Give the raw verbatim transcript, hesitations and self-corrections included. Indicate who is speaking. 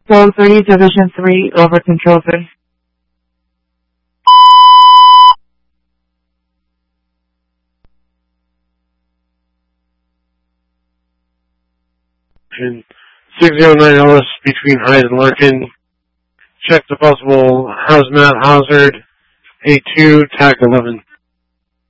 Speaker 1: twelve thirty, Division three, over Control three.
Speaker 2: And six oh nine Ellis between Hyde and Larkin. Check the possible hazmat hazard. A two, T A C eleven.